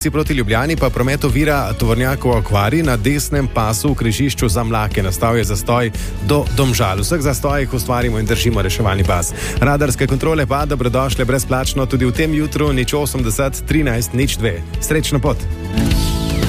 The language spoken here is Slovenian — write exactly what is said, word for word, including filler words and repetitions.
Proti Ljubljani pa promet ovira tovornjak v Akvarij na desnem pasu v križišču za Mlake. Nastal je zastoj do Domžal. V vseh zastojih ustvarimo in držimo reševalni pas. Radarske kontrole pa dobrodošle brezplačno tudi v tem jutru nič osemdeset trinajst nič dve. Srečno pot!